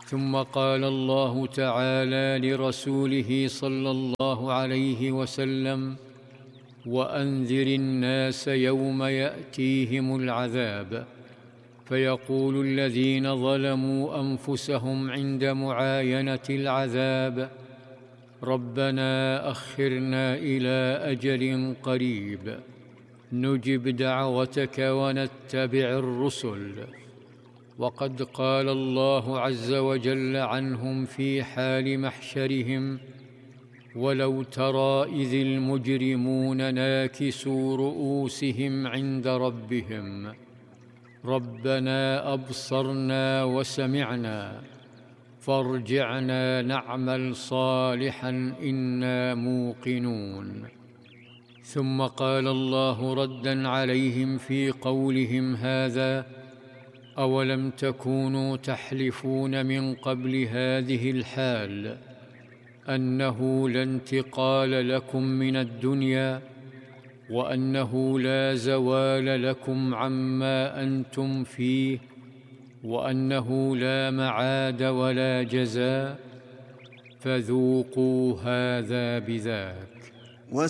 ثم قال الله تعالى لرسوله صلى الله عليه وسلم: وأنذر الناس يوم يأتيهم العذاب فيقول الذين ظلموا أنفسهم عند معاينة العذاب: ربنا أخرنا إلى أجل قريب نجب دعوتك ونتبع الرسل. وقد قال الله عز وجل عنهم في حال محشرهم: ولو ترى إذ المجرمون ناكسوا رؤوسهم عند ربهم ربنا أبصرنا وسمعنا فارجعنا نعمل صالحا إنا موقنون. ثم قال الله ردا عليهم في قولهم هذا: أولم تكونوا تحلفون من قبل هذه الحال أنه لا انتقال لكم من الدنيا وأنه لا زوال لكم عما أنتم فيه وأنه لا معاد ولا جزاء فذوقوا هذا بذاك.